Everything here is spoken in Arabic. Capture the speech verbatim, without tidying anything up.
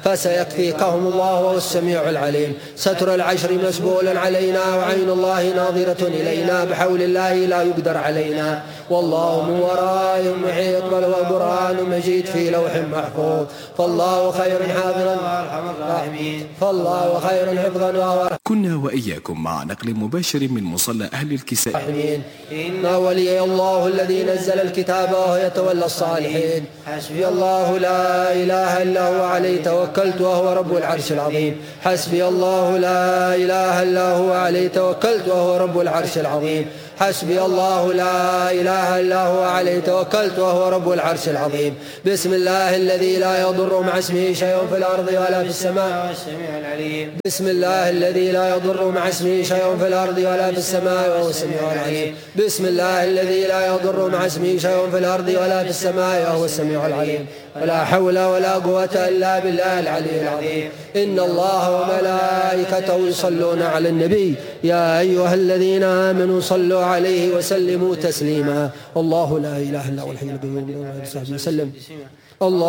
فسيكفيكهم الله وهو السميع العليم. ستر العشر مسبول علينا وعين الله ناظرة إلينا، بحول الله لا يقدر علينا، والله من ورائهم محيط، بل هو قرآن مجيد في لوح محفوظ. فالله خير حافظا فالله خير حفظا وهو. كنا وإياكم مع نقل مباشر من مصلى أهل الكساء. إن ولي الله الذي نزل الكتاب وهو يتولى الصالحين. حسبي الله لا إله إلا هو عليه توكلت وهو رب العرش العظيم. حسبي الله لا إله إلا هو عليه توكلت وهو رب العرش العظيم. حسبي الله لا إله إلا هو عليه توكلت وهو رب العرش العظيم. بسم الله الذي لا يضر مع اسمه شيء في الأرض ولا في السماء والسميع العليم. بسم الله الذي لا يضر مع اسمه شيء في الأرض ولا في السماء وهو السميع العليم. بسم الله الذي لا يضر مع اسمه شيء في الأرض ولا في السماء وهو السميع العليم. ولا حول ولا قوة إلا بالله العلي العظيم. إن الله وملائكته يصلون على النبي يا أيها الذين آمنوا صلوا عليه وسلموا تسليما. الله لا إله إلا هو الحي القيوم وسلم. الله